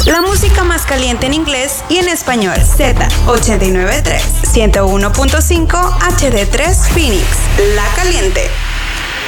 La música más caliente en inglés y en español. Z89.3, 101.5 HD3 Phoenix. La Caliente.